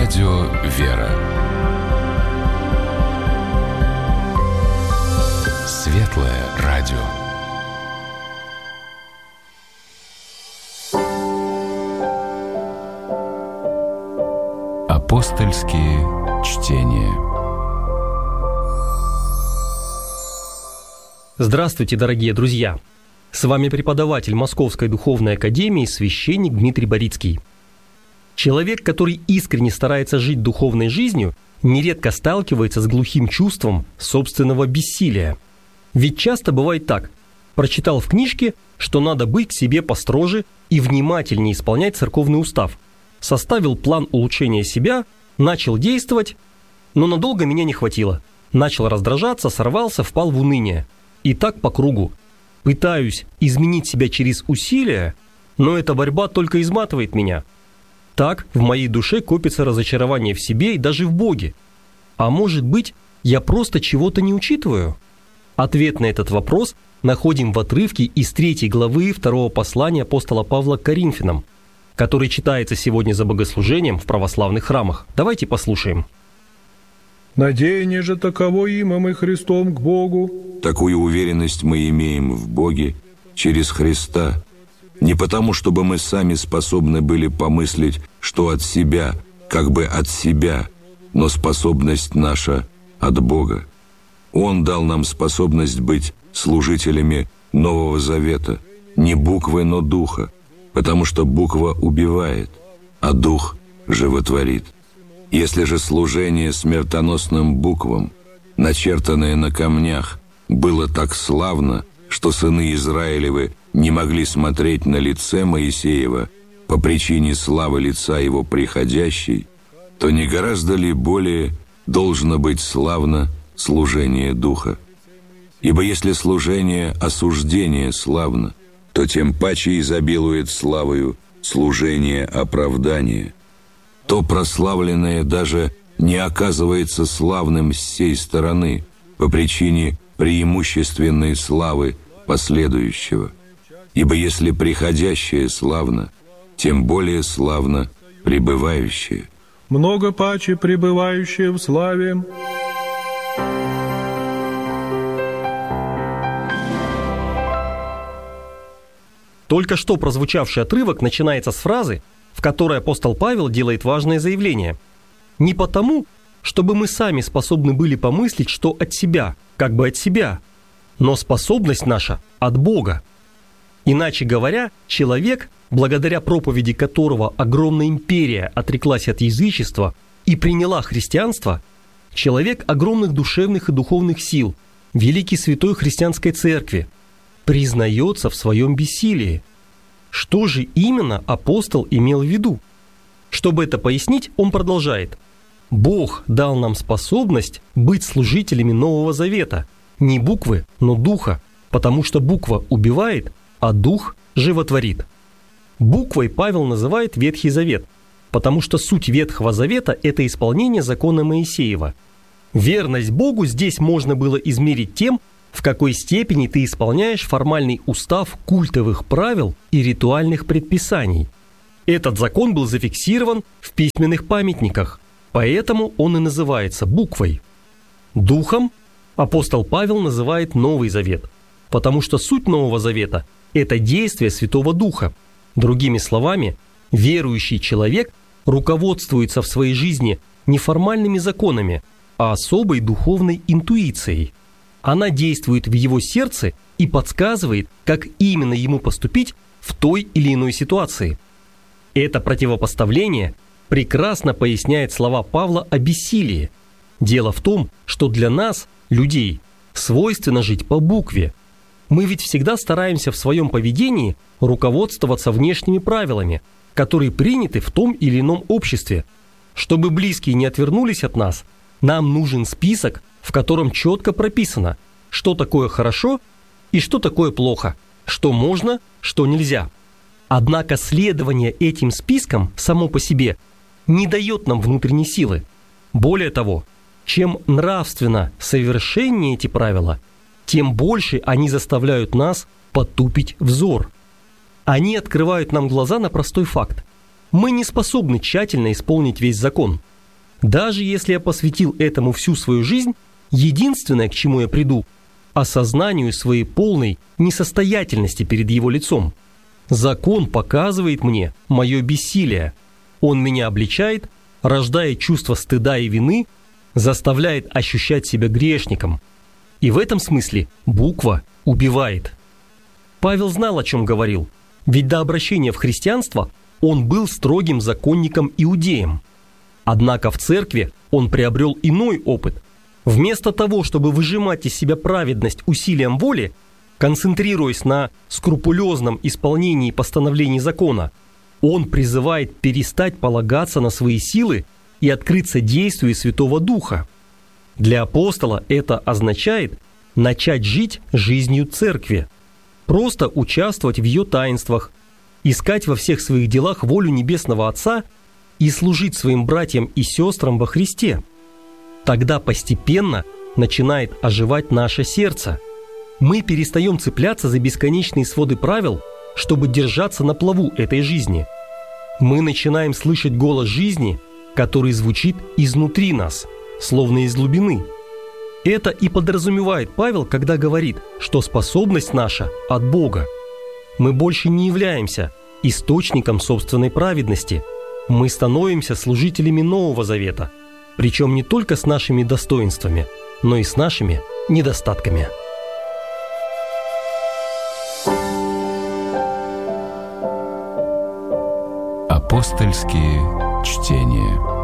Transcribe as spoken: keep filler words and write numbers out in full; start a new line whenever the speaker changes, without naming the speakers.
Радио «Вера». Светлое радио. Апостольские чтения.
Здравствуйте, дорогие друзья! С вами преподаватель Московской Духовной Академии, священник Дмитрий Борицкий. Человек, который искренне старается жить духовной жизнью, нередко сталкивается с глухим чувством собственного бессилия. Ведь часто бывает так: прочитал в книжке, что надо быть к себе построже и внимательнее исполнять церковный устав, составил план улучшения себя, начал действовать, но надолго меня не хватило. Начал раздражаться, сорвался, впал в уныние. И так по кругу. Пытаюсь изменить себя через усилия, но эта борьба только изматывает меня. Так в моей душе копится разочарование в себе и даже в Боге. А может быть, я просто чего-то не учитываю? Ответ на этот вопрос находим в отрывке из третьей главы второго послания апостола Павла к Коринфянам, который читается сегодня за богослужением в православных храмах. Давайте послушаем.
«Надеяние же таково имам и Христом к Богу».
Такую уверенность мы имеем в Боге через Христа, не потому, чтобы мы сами способны были помыслить, что от себя, как бы от себя, но способность наша от Бога. Он дал нам способность быть служителями Нового Завета, не буквы, но духа, потому что буква убивает, а дух животворит. Если же служение смертоносным буквам, начертанное на камнях, было так славно, что сыны Израилевы не могли смотреть на лице Моисеева по причине славы лица его приходящей, то не гораздо ли более должно быть славно служение Духа? Ибо если служение осуждения славно, то тем паче изобилует славою служение оправдания. То прославленное даже не оказывается славным с сей стороны по причине преимущественной славы последующего. Ибо если приходящее славно, тем более славно пребывающее.
Много паче пребывающее в славе.
Только что прозвучавший отрывок начинается с фразы, в которой апостол Павел делает важное заявление. Не потому, чтобы мы сами способны были помыслить, что от себя, как бы от себя, но способность наша от Бога. Иначе говоря, человек, благодаря проповеди которого огромная империя отреклась от язычества и приняла христианство, человек огромных душевных и духовных сил, великий святой христианской церкви, признается в своем бессилии. Что же именно апостол имел в виду? Чтобы это пояснить, он продолжает. Бог дал нам способность быть служителями Нового Завета, не буквы, но духа, потому что буква убивает, а дух животворит. Буквой Павел называет Ветхий Завет, потому что суть Ветхого Завета – это исполнение закона Моисеева. Верность Богу здесь можно было измерить тем, в какой степени ты исполняешь формальный устав культовых правил и ритуальных предписаний. Этот закон был зафиксирован в письменных памятниках, поэтому он и называется буквой. Духом апостол Павел называет Новый Завет, потому что суть Нового Завета – это действие Святого Духа. Другими словами, верующий человек руководствуется в своей жизни не формальными законами, а особой духовной интуицией. Она действует в его сердце и подсказывает, как именно ему поступить в той или иной ситуации. Это противопоставление прекрасно поясняет слова Павла о бессилии. Дело в том, что для нас, людей, свойственно жить по букве. Мы ведь всегда стараемся в своем поведении руководствоваться внешними правилами, которые приняты в том или ином обществе. Чтобы близкие не отвернулись от нас, нам нужен список, в котором четко прописано, что такое хорошо и что такое плохо, что можно, что нельзя. Однако следование этим спискам само по себе не дает нам внутренней силы. Более того, чем нравственно совершеннее эти правила, тем больше они заставляют нас потупить взор. Они открывают нам глаза на простой факт. Мы не способны тщательно исполнить весь закон. Даже если я посвятил этому всю свою жизнь, единственное, к чему я приду – осознанию своей полной несостоятельности перед его лицом. Закон показывает мне мое бессилие. Он меня обличает, рождая чувство стыда и вины, заставляет ощущать себя грешником. И в этом смысле буква убивает. Павел знал, о чем говорил, ведь до обращения в христианство он был строгим законником-иудеем. Однако в церкви он приобрел иной опыт. Вместо того, чтобы выжимать из себя праведность усилием воли, концентрируясь на скрупулезном исполнении постановлений закона, он призывает перестать полагаться на свои силы и открыться действию Святого Духа. Для апостола это означает начать жить жизнью церкви, просто участвовать в ее таинствах, искать во всех своих делах волю Небесного Отца и служить своим братьям и сестрам во Христе. Тогда постепенно начинает оживать наше сердце. Мы перестаем цепляться за бесконечные своды правил, чтобы держаться на плаву этой жизни. Мы начинаем слышать голос жизни, который звучит изнутри нас, словно из глубины. Это и подразумевает Павел, когда говорит, что способность наша от Бога. Мы больше не являемся источником собственной праведности. Мы становимся служителями Нового Завета, причем не только с нашими достоинствами, но и с нашими недостатками.
Апостольские чтения.